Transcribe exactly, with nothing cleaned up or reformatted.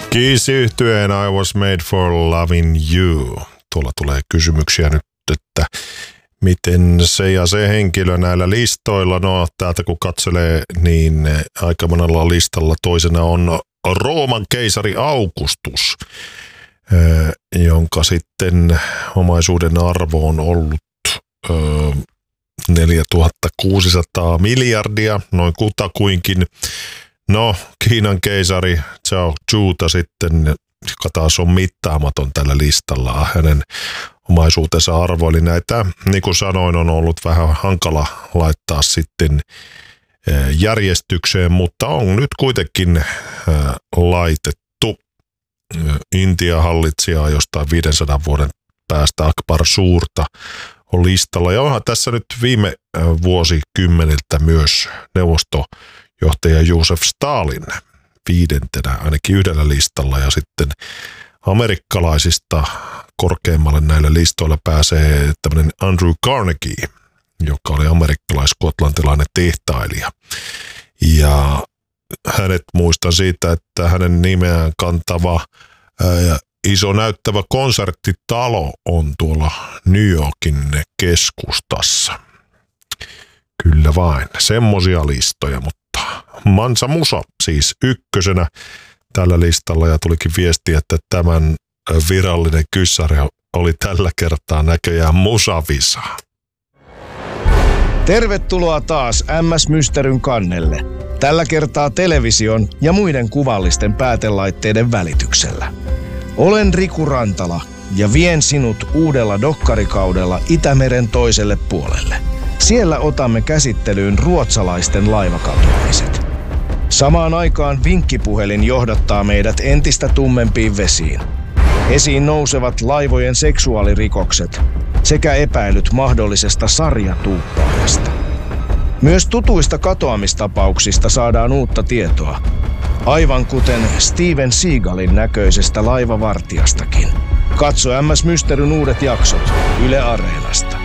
Kiss-yhtyeen I was made for loving you. Tuolla tulee kysymyksiä nyt, että miten se ja se henkilö näillä listoilla, no täältä kun katselee, niin aika monella listalla toisena on Rooman keisari Augustus, jonka sitten omaisuuden arvo on ollut neljätuhattakuusisataa miljardia, noin kutakuinkin. No, Kiinan keisari Zhao Zhuta sitten, joka taas on mittaamaton tällä listalla. Hänen omaisuutensa arvo, eli näitä, niin kuin sanoin, on ollut vähän hankala laittaa sitten järjestykseen, mutta on nyt kuitenkin laitettu. Intia hallitsijaa jostain viidensadan vuoden päästä Akbar Suurta on listalla. Ja onhan tässä nyt viime vuosikymmeneltä myös neuvostojohtaja Josef Stalin viidentenä ainakin yhdellä listalla. Ja sitten amerikkalaisista korkeammalle näillä listoilla pääsee tämmöinen Andrew Carnegie, joka oli amerikkalais-skotlantilainen tehtailija. Ja hänet muistan siitä, että hänen nimeään kantava ää, iso näyttävä konserttitalo on tuolla New Yorkin keskustassa. Kyllä vain, semmosia listoja, mutta Mansa Musa siis ykkösenä tällä listalla ja tulikin viesti, että tämän virallinen kyssari oli tällä kertaa näköjään Musavisa. Tervetuloa taas M S Mysteryn kannelle. Tällä kertaa television ja muiden kuvallisten päätelaitteiden välityksellä. Olen Riku Rantala ja vien sinut uudella dokkarikaudella Itämeren toiselle puolelle. Siellä otamme käsittelyyn ruotsalaisten laivakatoamiset. Samaan aikaan vinkkipuhelin johdattaa meidät entistä tummempiin vesiin. Esiin nousevat laivojen seksuaalirikokset sekä epäilyt mahdollisesta sarjatuuppaajasta. Myös tutuista katoamistapauksista saadaan uutta tietoa, aivan kuten Steven Seagalin näköisestä laivavartijastakin. Katso M S Mysteryn uudet jaksot Yle Areenasta.